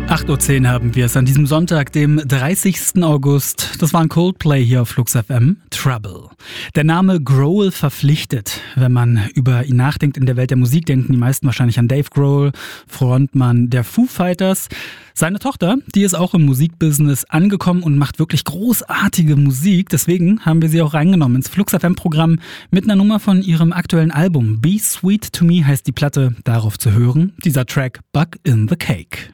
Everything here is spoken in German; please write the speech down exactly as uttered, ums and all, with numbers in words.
acht Uhr zehn haben wir es an diesem Sonntag, dem dreißigsten August. Das war ein Coldplay hier auf Flux F M. Trouble. Der Name Grohl verpflichtet. Wenn man über ihn nachdenkt in der Welt der Musik, denken die meisten wahrscheinlich an Dave Grohl, Frontmann der Foo Fighters. Seine Tochter, die ist auch im Musikbusiness angekommen und macht wirklich großartige Musik. Deswegen haben wir sie auch reingenommen ins Flux F M-Programm mit einer Nummer von ihrem aktuellen Album. Be Sweet to Me heißt die Platte, darauf zu hören. Dieser Track Bug in the Cake.